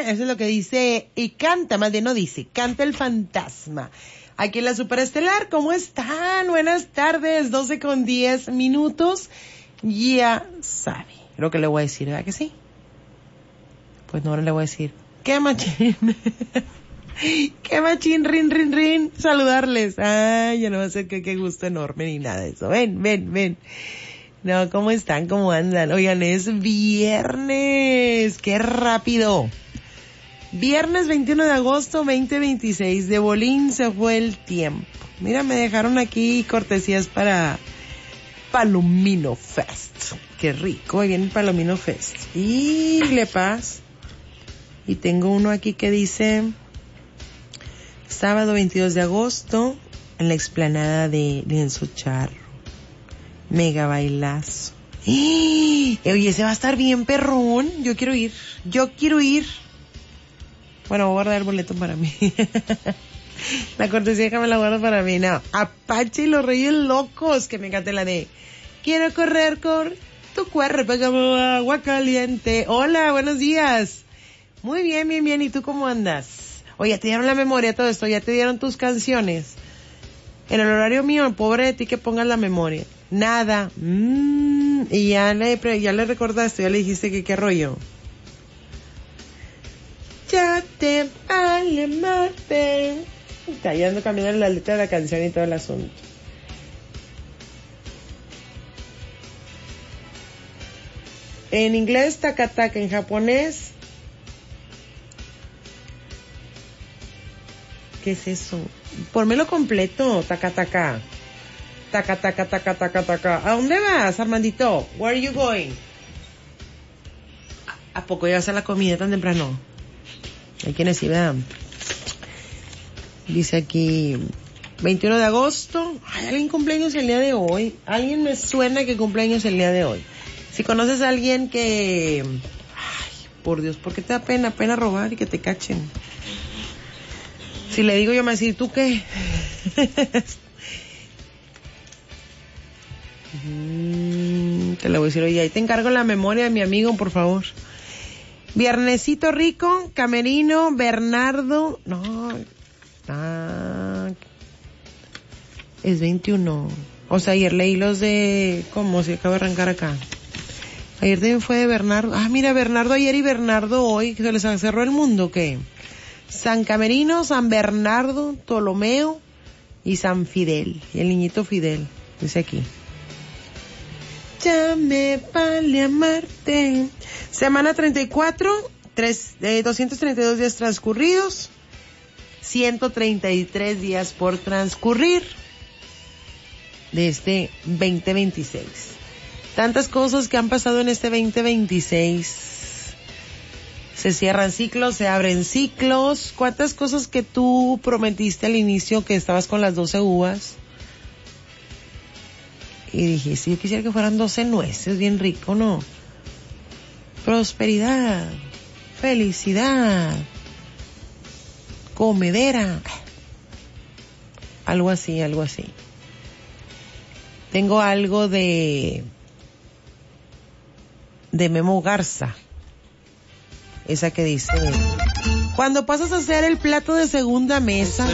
Eso es lo que dice y canta, más bien no dice, canta el fantasma. Aquí en la Superestelar, ¿cómo están? Buenas tardes, 12:10. Ya sabe lo que le voy a decir, ¿verdad que sí? Pues no, ahora le voy a decir, ¿qué machín? ¡Qué machín! ¡Rin! Saludarles. Ay, ya no va a ser qué gusto enorme ni nada de eso. Ven. No, ¿cómo están? ¿Cómo andan? Oigan, es viernes. ¡Qué rápido! Viernes 21 de agosto 2026. De bolín se fue el tiempo. Mira, me dejaron aquí cortesías para Palomino Fest. ¡Qué rico! Ahí viene el Palomino Fest. Y le paz. Y tengo uno aquí que dice... Sábado 22 de agosto, en la explanada de Lienzo Charro. Mega bailazo. ¡Eh! Oye, ese va a estar bien perrón. Yo quiero ir. Bueno, voy a guardar el boleto para mí. La cortesía que me la guardo para mí. No, Apache y los Reyes Locos, que me encanta la de... Quiero correr con tu cuerpo, como agua caliente. Hola, buenos días. Muy bien. ¿Y tú cómo andas? Oye, ya te dieron la memoria todo esto, ya te dieron tus canciones. En el horario mío, pobre de ti que pongas la memoria. Nada. Y ya le recordaste, ya le dijiste que qué rollo. Ya te vale amarte. Ya ando cambiando la letra de la canción y todo el asunto. En inglés, takataka. En japonés... ¿Qué es eso? Pónmelo completo, taca. ¿A dónde vas, Armandito? Where are you going? ¿A poco llevas a la comida tan temprano? Hay quienes sí, vean. Dice aquí, 21 de agosto. Ay, alguien cumpleaños el día de hoy. Alguien me suena que cumpleaños el día de hoy. Si conoces a alguien que... Ay, por Dios, ¿por qué te da pena robar y que te cachen? Si le digo yo me voy a decir, ¿tú qué? Te lo voy a decir, oye, ahí te encargo la memoria de mi amigo, por favor. Viernesito rico, Camerino, Bernardo, es 21. O sea, ayer leí los de, ¿cómo se acaba de arrancar acá? Ayer también fue de Bernardo. Ah, mira, Bernardo ayer y Bernardo hoy, que se les cerró el mundo, ¿qué? San Camerino, San Bernardo, Ptolomeo y San Fidel. Y el niñito Fidel, dice aquí. Ya me vale amarte. Semana 34, 232 días transcurridos, 133 días por transcurrir de este 2026. Tantas cosas que han pasado en este 2026. Se cierran ciclos, se abren ciclos. ¿Cuántas cosas que tú prometiste al inicio que estabas con las 12 uvas? Y dije, sí, yo quisiera que fueran 12 nueces, bien rico, ¿no? Prosperidad, felicidad, comedera. Algo así. Tengo algo de Memo Garza. Esa que dice, cuando pasas a ser el plato de segunda mesa,